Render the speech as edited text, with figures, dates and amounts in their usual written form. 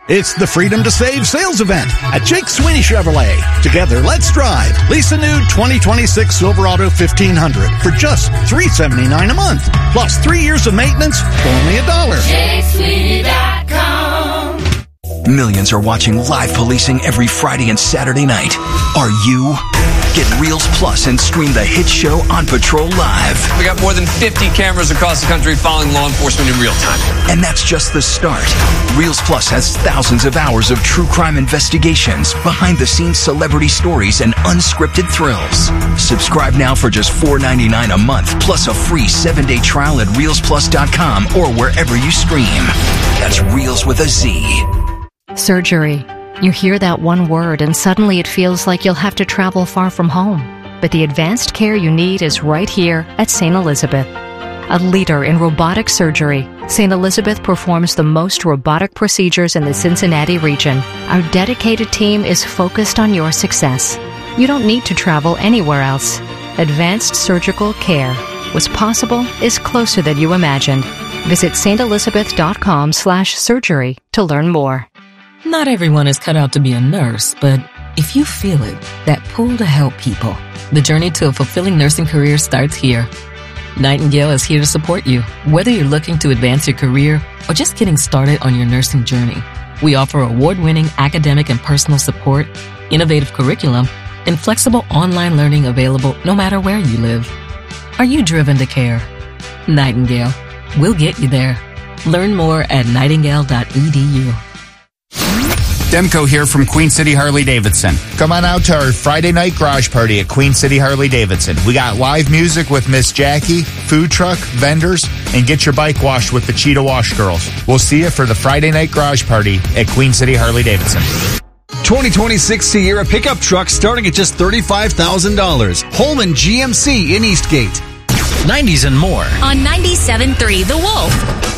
It's the Freedom to Save sales event at Jake Sweeney Chevrolet. Together, let's drive. Lease a new 2026 Silverado 1500 for just $379 a month. Plus 3 years of maintenance for only $1. JakeSweeney.com. Millions are watching live policing every Friday and Saturday night. Are you? Get Reels Plus and stream the hit show On Patrol Live. We got more than 50 cameras across the country following law enforcement in real time. And that's just the start. Reels Plus has thousands of hours of true crime investigations, behind-the-scenes celebrity stories, and unscripted thrills. Subscribe now for just $4.99 a month, plus a free 7-day trial at ReelsPlus.com or wherever you stream. That's Reels with a Z. Surgery. You hear that one word and suddenly it feels like you'll have to travel far from home. But the advanced care you need is right here at St. Elizabeth. A leader in robotic surgery, St. Elizabeth performs the most robotic procedures in the Cincinnati region. Our dedicated team is focused on your success. You don't need to travel anywhere else. Advanced surgical care. What's possible is closer than you imagined. Visit stelizabeth.com/surgery to learn more. Not everyone is cut out to be a nurse, but if you feel it, that pull to help people, the journey to a fulfilling nursing career starts here. Nightingale is here to support you, whether you're looking to advance your career or just getting started on your nursing journey. We offer award-winning academic and personal support, innovative curriculum, and flexible online learning available no matter where you live. Are you driven to care? Nightingale. We'll get you there. Learn more at nightingale.edu. Demko here from Queen City Harley-Davidson. Come on out to our Friday night garage party at Queen City Harley-Davidson. We got live music with Miss Jackie, food truck, vendors, and get your bike washed with the Cheetah Wash Girls. We'll see you for the Friday night garage party at Queen City Harley-Davidson. 2026 Sierra pickup truck starting at just $35,000. Holman GMC in Eastgate. 90s and more. On 97.3 The Wolf.